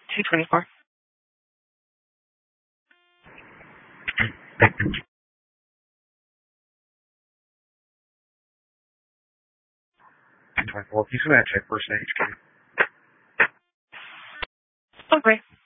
224. 224. Please go ahead, check first HQ. Okay.